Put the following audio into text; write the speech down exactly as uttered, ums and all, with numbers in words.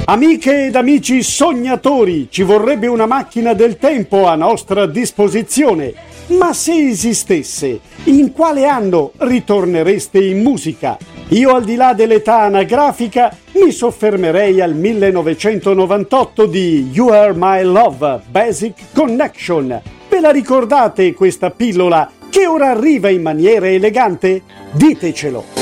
Amiche ed amici sognatori, ci vorrebbe una macchina del tempo a nostra disposizione. Ma se esistesse, in quale anno ritornereste in musica? Io, al di là dell'età anagrafica, mi soffermerei al millenovecentonovantotto di You Are My Love, Basic Connection. Ve la ricordate questa pillola che ora arriva in maniera elegante? Ditecelo!